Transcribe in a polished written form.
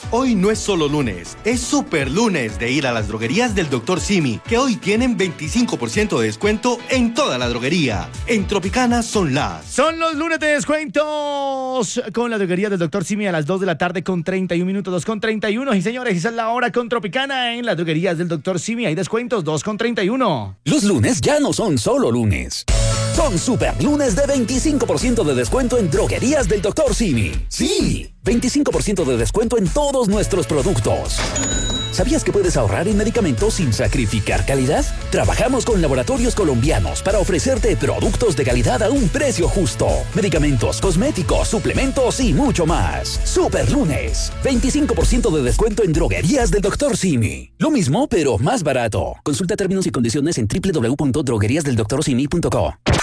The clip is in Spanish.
Hoy no es solo lunes, es super lunes de ir a las droguerías del Dr. Simi, que hoy tienen 25% de descuento en toda la droguería. En Tropicana son los lunes de descuentos con la droguería del Dr. Simi a las 2 de la tarde con 31 minutos, 2:31. Y señores, esa es la hora con Tropicana en las droguerías del Dr. Simi. Hay descuentos, 2:31. Los lunes ya no son solo lunes. Son super lunes de 25% de descuento en droguerías del Dr. Simi. Sí, 25% de descuento en todos nuestros productos. ¿Sabías que puedes ahorrar en medicamentos sin sacrificar calidad? Trabajamos con laboratorios colombianos para ofrecerte productos de calidad a un precio justo. Medicamentos, cosméticos, suplementos y mucho más. Super lunes, 25% de descuento en droguerías del Dr. Simi. Lo mismo, pero más barato. Consulta términos y condiciones en www.drogueriasdeldoctorsimi.co.